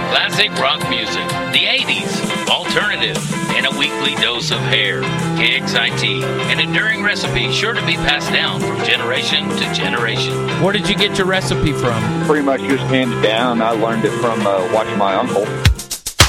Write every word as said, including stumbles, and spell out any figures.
classic rock music, the eighties, alternative, and a weekly dose of hair, K X I T, an enduring recipe sure to be passed down from generation to generation. Where did you get your recipe from? Pretty much just handed down. I learned it from uh, watching my uncle.